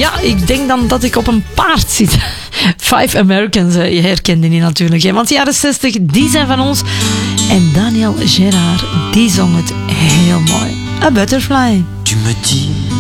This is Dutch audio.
Ja, ik denk dan dat ik op een paard zit. Five Americans, je herkende die natuurlijk. Hè? Want de jaren 60, die zijn van ons. En Daniel Gérard, die zong het heel mooi. A Butterfly. Tu me dis